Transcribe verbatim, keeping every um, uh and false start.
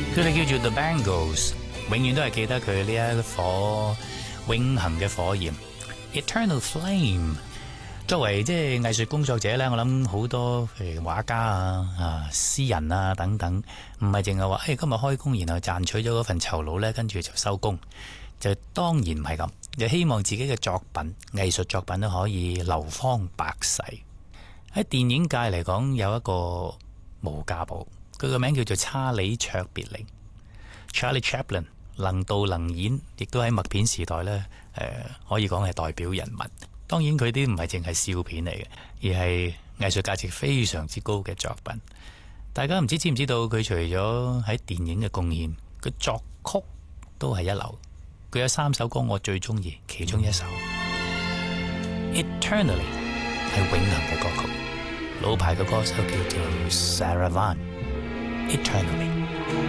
佢哋叫做 The Bangles， 永遠都係記得佢呢一顆永恆嘅火焰 Eternal Flame。 作為即係藝術工作者呢，我諗好多譬如畫家啊、啊詩人啊等等，唔係淨係話誒今日開工然後賺取咗嗰份酬勞呢，跟住就收工，就當然唔係咁。就希望自己嘅作品、藝術作品都可以流芳百世。喺電影界嚟講，有一個無價寶，佢個名叫做查理卓別靈 Charlie Chaplin， 能導能演，亦都喺默片時代呢，誒、呃、可以講係代表人物。當然佢啲唔係淨係笑片嚟嘅，而係藝術價值非常之高嘅作品。大家唔知知唔知道佢除咗喺電影嘅貢獻，佢作曲都係一流。佢有三首歌我最中意，其中一首 Eternally 係永恆嘅歌曲，老牌嘅歌手叫做 Sarah Vaughan Eternally。